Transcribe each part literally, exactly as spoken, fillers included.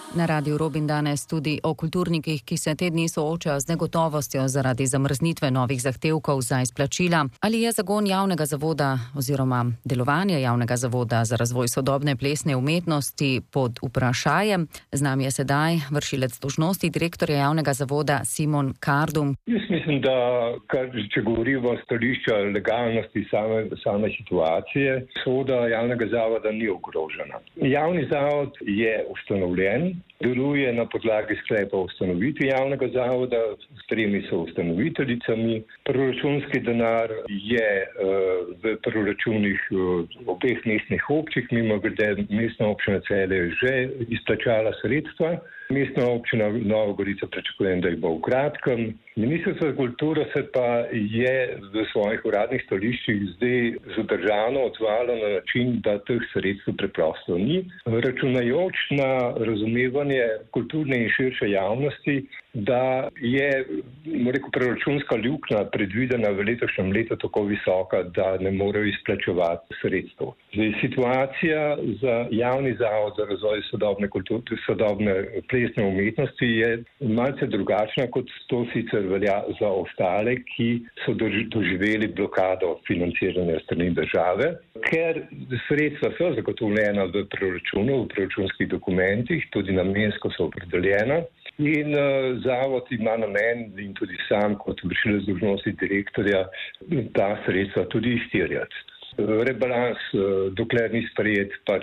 Na Radiu Robin danes tudi o kulturnikih, ki se te dni soočajo z negotovostjo zaradi zamrznitve novih zahtevkov za izplačila. Ali je zagon javnega zavoda oziroma delovanje javnega zavoda za razvoj sodobne plesne umetnosti pod vprašajem? Z nami je sedaj vršilec dolžnosti direktorja javnega zavoda Simon Kardum. Jaz mislim, da kar, če govorimo o stališču legalnosti same, same situacije, soda javnega zavoda ni ogrožena. Javni zavod je ustanovljen, deluje na podlagi sklepa o ustanovitvi javnega zavoda, s tremi so ustanoviteljicami. Proračunski denar je uh, v proračunih uh, obeh mestnih občin, mimogrede Mestna občina Celje je že izplačala sredstva. Mestna občina Nova Gorica pričakujem, da jih bo v kratkem. Ministrstvo za kulturo se pa je v svojih uradnih stališčih zdaj zadržano odzvalo na način, da teh sredstev preprosto ni. Računajoč na razumevanje kulturne in širše javnosti, da je rekel, proračunska luknja predvidena v letošnjem letu tako visoka, da ne morejo izplačevati sredstev. Zdaj, situacija za javni zavod za razvoj sodobne, kultur, sodobne plesne umetnosti je malce drugačna, kot to sicer velja za ostale, ki so doživeli blokado financiranja strani države. Ker sredstva so zagotovljena v proračunu, v proračunskih dokumentih, tudi namensko so opredeljena. In uh, zavod ima namen in tudi sam kot vršilec dolžnosti direktorja ta sredstva tudi izterjati. Rebalans, dokler ni sprejet, pač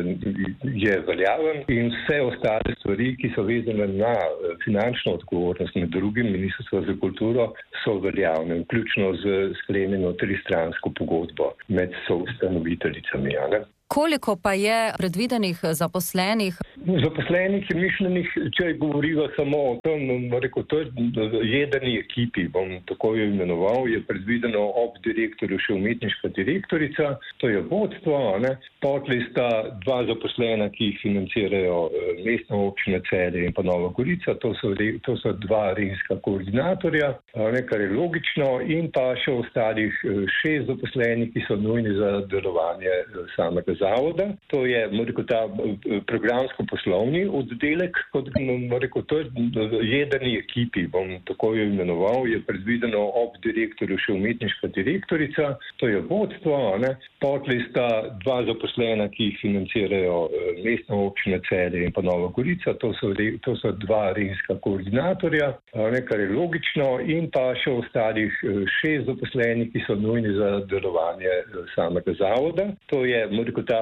je veljaven in vse ostale stvari, ki so vezane na finančno odgovornost, med drugim Ministrstva za kulturo, so veljavne, vključno z sklenjeno tristransko pogodbo med soustanoviteljicami. Koliko pa je predvidenih zaposlenih? Zaposlenih je mišljenih, če govoriva samo o tem, rekel, to jedrni ekipi, bom tako jo imenoval, je predvideno ob direktorju še umetniška direktorica, to je vodstvo, ne? Potli sta dva zaposlena, ki jih financirajo Mestna občina Celje in pa Nova Gorica, to so, to so dva regijska koordinatorja, ne, kar je logično, in pa še ostalih šest zaposlenih, ki so nujni za delovanje samega zavoda. To je, rekel, ta programsko-poslovni oddelek, kot rekel, to jedrni ekipi, bom tako jo imenoval, je predvideno ob direktorju še umetniška direktorica, to je vodstvo, ne? Potli sta dva zaposlena, ki jih financirajo Mestna občina Celje in pa Nova Gorica, to so, to so dva regijska koordinatorja, ne, kar je logično, in pa še ostalih šest zaposlenih, ki so nujni za delovanje samega zavoda. To je, rekel, ta